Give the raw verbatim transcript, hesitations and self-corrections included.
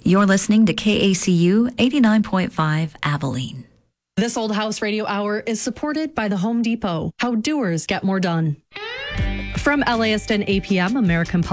You're listening to K A C U eighty-nine point five Abilene. This Old House Radio Hour is supported by the Home Depot. How doers get more done. From LAist and A P M, American